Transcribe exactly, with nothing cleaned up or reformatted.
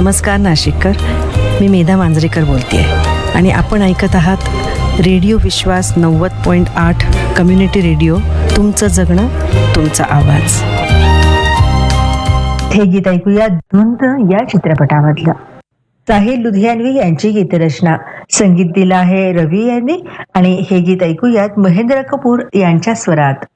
नमस्कार नाशिककर, मी मेधा मांजरेकर बोलते आहे आणि आपण ऐकत आहात रेडिओ विश्वास नव्वद पॉईंट आठ कम्युनिटी रेडिओ. तुमचं जगणं तुमचा आवाज. हे गीत ऐकूया धुंद या चित्रपटामधलं. साहिल लुधियानवी यांची गीतरचना, संगीत दिलं आहे रवी यांनी आणि हे गीत ऐकूयात महेंद्र कपूर यांच्या स्वरात.